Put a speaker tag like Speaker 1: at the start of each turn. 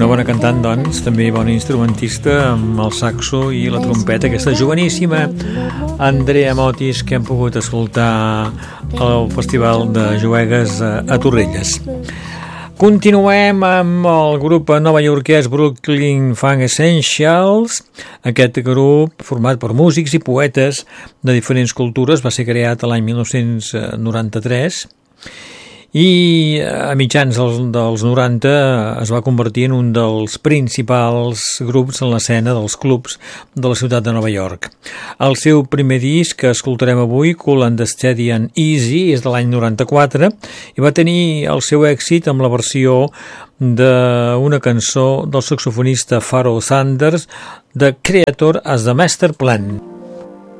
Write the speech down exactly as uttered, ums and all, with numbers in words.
Speaker 1: Una bona cantant, doncs, també bona instrumentista amb el saxo i la trompeta, aquesta joveníssima Andrea Motis, que hem pogut escoltar al Festival de Joegues a Torrelles. Continuem amb el grup novaiorquès Brooklyn Funk Essentials. Aquest grup, format per músics i poetes de diferents cultures, va ser creat l'any mil nou-cents noranta-tres i a mitjans dels noranta es va convertir en un dels principals grups en l'escena dels clubs de la ciutat de Nova York. El seu primer disc que escoltarem avui, Cool and Steady and Easy, és de l'any noranta-quatre i va tenir el seu èxit amb la versió d'una cançó del saxofonista Pharoah Sanders, The Creator as the Master Plan.